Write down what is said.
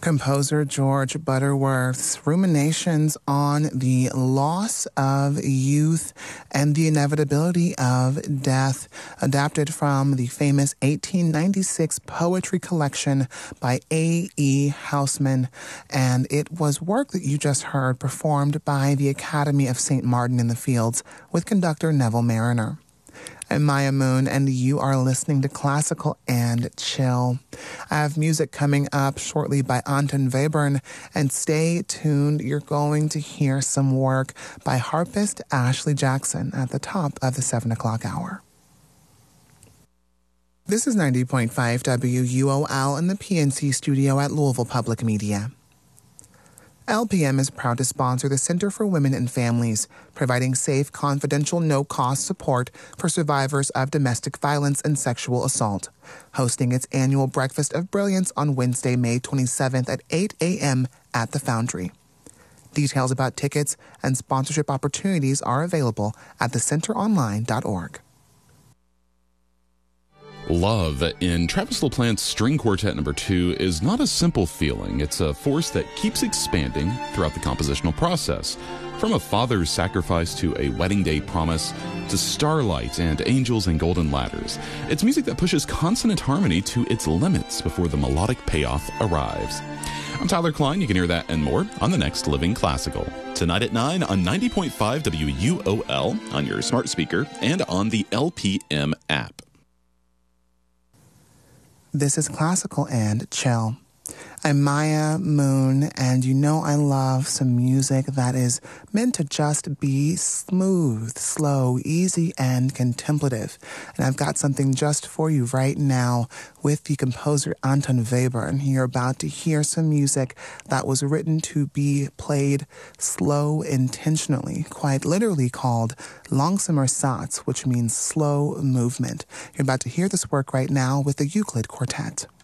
Composer George Butterworth's ruminations on the loss of youth and the inevitability of death, adapted from the famous 1896 poetry collection by A.E. Housman. And it was work that you just heard performed by the Academy of St. Martin in the Fields with conductor Neville Mariner. I'm Maya Moon, and you are listening to Classical and Chill. I have music coming up shortly by Anton Webern, and stay tuned. You're going to hear some work by harpist Ashley Jackson at the top of the 7 o'clock hour. This is 90.5 WUOL in the PNC studio at Louisville Public Media. LPM is proud to sponsor the Center for Women and Families, providing safe, confidential, no-cost support for survivors of domestic violence and sexual assault, hosting its annual Breakfast of Brilliance on Wednesday, May 27th at 8 a.m. at the Foundry. Details about tickets and sponsorship opportunities are available at thecenteronline.org. Love in Travis LaPlante's String Quartet No. 2 is not a simple feeling. It's a force that keeps expanding throughout the compositional process. From a father's sacrifice to a wedding day promise to starlight and angels and golden ladders. It's music that pushes consonant harmony to its limits before the melodic payoff arrives. I'm Tyler Klein. You can hear that and more on the next Living Classical. Tonight at 9 on 90.5 WUOL on your smart speaker and on the LPM app. This is Classical and Chill. I'm Maya Moon, and you know I love some music that is meant to just be smooth, slow, easy, and contemplative. And I've got something just for you right now with the composer Anton Webern. You're about to hear some music that was written to be played slow intentionally, quite literally called Langsamer Satz, which means slow movement. You're about to hear this work right now with the Euclid Quartet.